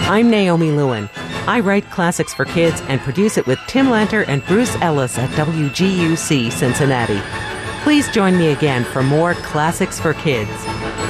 I'm Naomi Lewin. I write classics for kids and produce it with Tim Lanter and Bruce Ellis at WGUC Cincinnati. Please join me again for more Classics for Kids.